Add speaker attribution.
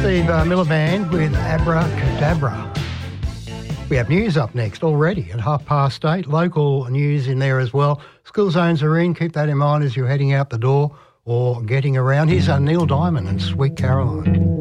Speaker 1: Steve Miller Band with Abracadabra. We have news up next already at 8:30. Local news in there as well. School zones are in. Keep that in mind as you're heading out the door or getting around. Here's Neil Diamond and Sweet Caroline.